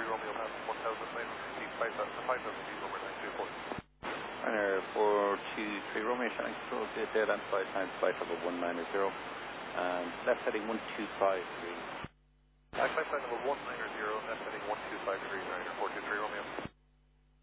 Romeo passing 1,900 feet, 5,000 feet over 924. Ryanair 423 Romeo, Shannon Control, Dale and flight time, flight level 190, and left heading 125 degrees. Flight number 190, left heading 1253, Ryanair 423 Romeo.